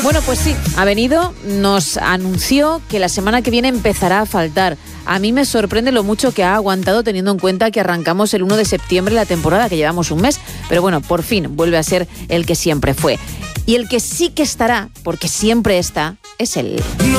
Bueno, pues sí, ha venido, nos anunció que la semana que viene empezará a faltar. A mí me sorprende lo mucho que ha aguantado, teniendo en cuenta que arrancamos el 1 de septiembre la temporada, que llevamos un mes. Pero bueno, por fin vuelve a ser el que siempre fue. Y el que sí que estará, porque siempre está, es él.